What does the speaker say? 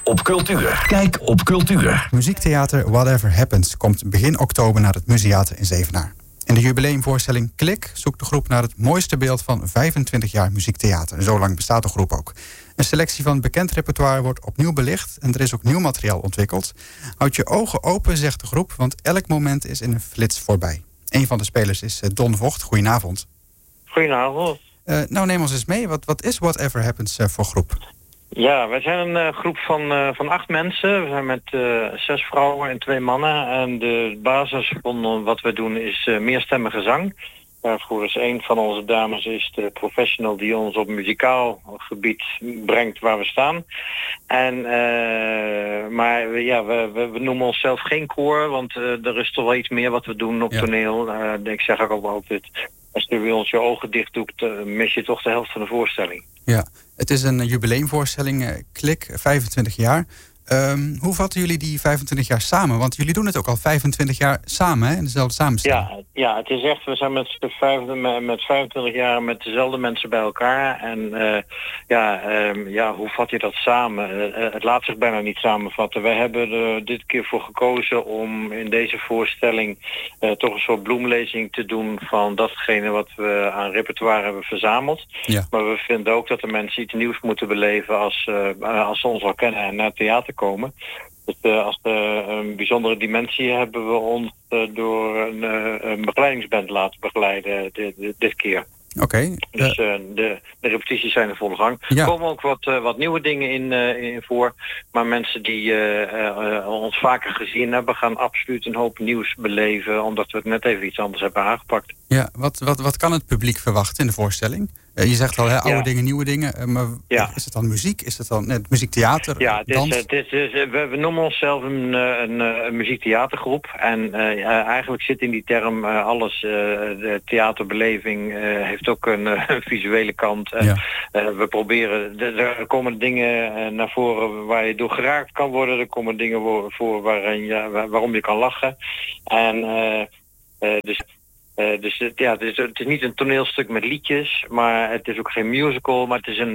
op cultuur. Kijk op cultuur. Muziektheater Whatever Happens komt begin oktober naar het Muziater in Zevenaar. In de jubileumvoorstelling Klik zoekt de groep naar het mooiste beeld van 25 jaar muziektheater. Zo lang bestaat de groep ook. Een selectie van bekend repertoire wordt opnieuw belicht en er is ook nieuw materiaal ontwikkeld. Houd je ogen open, zegt de groep, want elk moment is in een flits voorbij. Een van de spelers is Don Vocht. Goedenavond. Goedenavond. Neem ons eens mee. Wat is Whatever Happens voor groep? Ja, wij zijn een groep van 8 mensen. We zijn met 6 vrouwen en 2 mannen. En de basis van wat we doen is meerstemmige zang. Daarvoor is een van onze dames is de professional die ons op muzikaal gebied brengt waar we staan. En, maar we noemen onszelf geen koor, want er is toch wel iets meer wat we doen op toneel. Ik zeg ook altijd, als je bij ons je ogen dicht doet, mis je toch de helft van de voorstelling. Ja, het is een jubileumvoorstelling, Klik, 25 jaar. Hoe vatten jullie die 25 jaar samen? Want jullie doen het ook al 25 jaar samen, hè? In dezelfde samenstelling. Ja, het is echt, we zijn met 25 jaar met dezelfde mensen bij elkaar. En hoe vat je dat samen? Het laat zich bijna niet samenvatten. Wij hebben er dit keer voor gekozen om in deze voorstelling toch een soort bloemlezing te doen van datgene wat we aan repertoire hebben verzameld. Ja. Maar we vinden ook dat de mensen iets nieuws moeten beleven als ze ons al kennen en naar het theater komen. Dus als een bijzondere dimensie hebben we ons door een begeleidingsband laten begeleiden dit keer. Oké. Dus de repetities zijn in volle gang. Er komen ook wat nieuwe dingen in voor. Maar mensen die ons vaker gezien hebben, gaan absoluut een hoop nieuws beleven, omdat we het net even iets anders hebben aangepakt. Ja, wat kan het publiek verwachten in de voorstelling? Je zegt al, oude dingen, nieuwe dingen. Maar is het dan muziek? Is het dan muziektheater? Ja, we noemen onszelf een muziektheatergroep. En eigenlijk zit in die term alles. De theaterbeleving heeft ook een visuele kant. We proberen, er komen dingen naar voren waar je door geraakt kan worden. Er komen dingen voor waarom je kan lachen. En het is niet een toneelstuk met liedjes, maar het is ook geen musical, maar het is